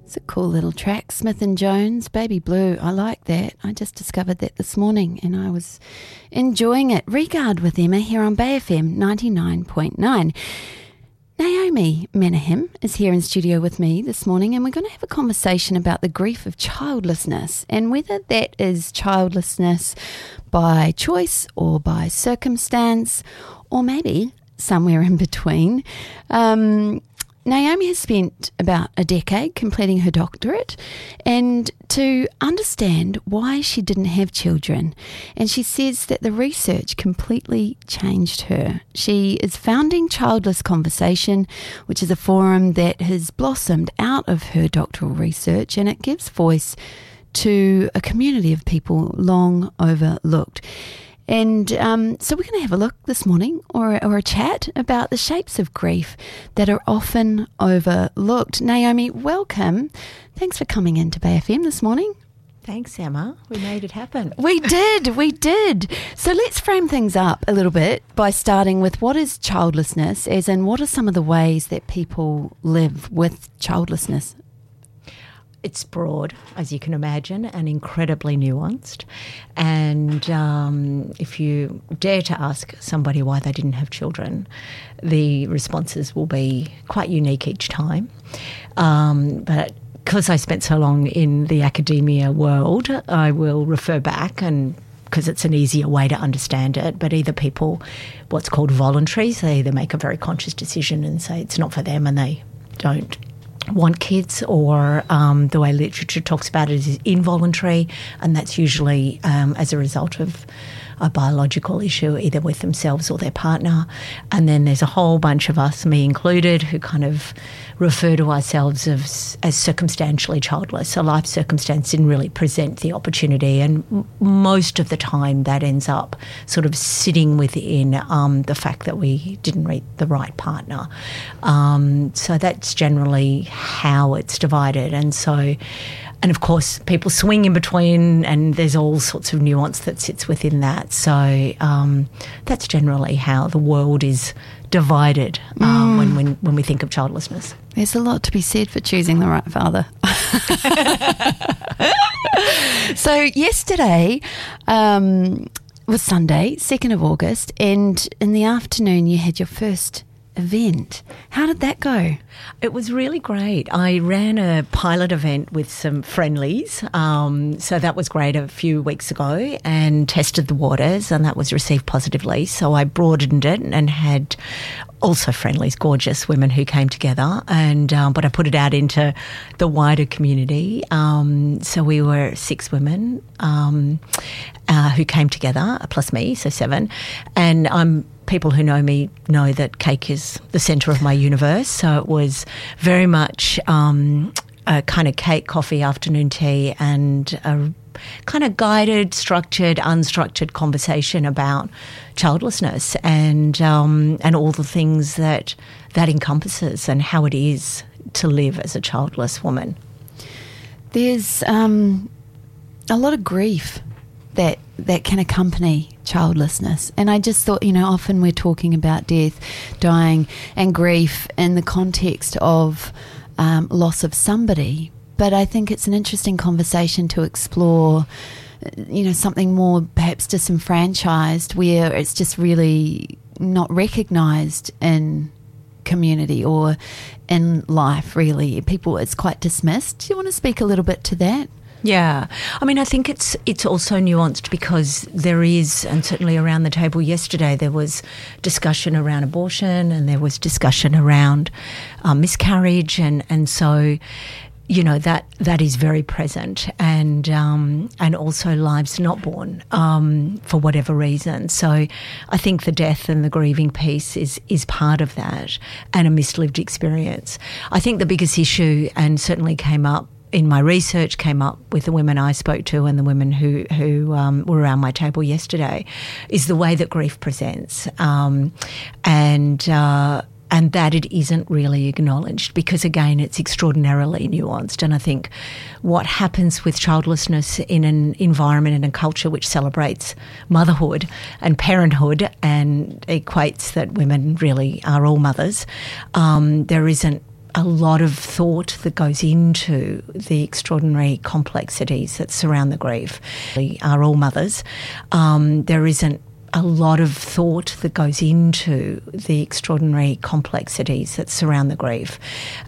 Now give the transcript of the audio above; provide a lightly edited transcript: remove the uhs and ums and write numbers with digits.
It's a cool little track, Smith & Jones, Baby Blue. I like that. I just discovered that this morning and I was enjoying it. Regard with Emma here on Bay FM 99.9. Naomi Menahem is here in studio with me this morning, and we're going to have a conversation about the grief of childlessness and whether that is childlessness by choice or by circumstance or maybe somewhere in between. Naomi has spent about a decade completing her doctorate and to understand why she didn't have children. And she says that the research completely changed her. She is founding Childless Conversation, which is a forum that has blossomed out of her doctoral research, and it gives voice to a community of people long overlooked. And so we're going to have a look this morning or a chat about the shapes of grief that are often overlooked. Naomi, welcome. Thanks for coming into Bay FM this morning. Thanks, Emma. We made it happen. We did. So let's frame things up a little bit by starting with what is childlessness, as in what are some of the ways that people live with childlessness? It's broad, as you can imagine, and incredibly nuanced. And if you dare to ask somebody why they didn't have children, the responses will be quite unique each time. But because I spent so long in the academia world, I will refer back and because it's an easier way to understand it, but either people, what's called voluntary, so they either make a very conscious decision and say it's not for them and they don't want kids, or the way literature talks about it is involuntary, and that's usually as a result of a biological issue either with themselves or their partner. And then there's a whole bunch of us, me included, who kind of refer to ourselves as circumstantially childless. So life circumstance didn't really present the opportunity, and most of the time that ends up sort of sitting within the fact that we didn't meet the right partner. So that's generally how it's divided. And of course, people swing in between, and there's all sorts of nuance that sits within that. So that's generally how the world is divided when we think of childlessness. There's a lot to be said for choosing the right father. So yesterday was Sunday, 2nd of August, and in the afternoon you had your first event. How did that go? It was really great. I ran a pilot event with some friendlies, so that was great a few weeks ago, and tested the waters, and that was received positively. So I broadened it and had also friendlies, gorgeous women who came together, and but I put it out into the wider community. So we were 6 women who came together, plus me, so 7, and people who know me know that cake is the centre of my universe, so it was very much a kind of cake, coffee, afternoon tea, and a kind of guided, structured, unstructured conversation about childlessness and all the things that encompasses and how it is to live as a childless woman. There's a lot of grief that can accompany childlessness. And I just thought, often we're talking about death, dying and grief in the context of loss of somebody. But I think it's an interesting conversation to explore, something more perhaps disenfranchised, where it's just really not recognised in community or in life, really. It's quite dismissed. Do you want to speak a little bit to that? Yeah. I mean, I think it's also nuanced because there is, and certainly around the table yesterday, there was discussion around abortion and there was discussion around miscarriage, and so, that is very present, and also lives not born for whatever reason. So I think the death and the grieving piece is part of that, and a mislived experience. I think the biggest issue, and certainly came up in my research, came up with the women I spoke to and the women who were around my table yesterday, is the way that grief presents, and that it isn't really acknowledged because, again, it's extraordinarily nuanced. And I think what happens with childlessness in an environment and a culture which celebrates motherhood and parenthood and equates that women really are all mothers, there isn't a lot of thought that goes into the extraordinary complexities that surround the grief. We are all mothers. There isn't a lot of thought that goes into the extraordinary complexities that surround the grief.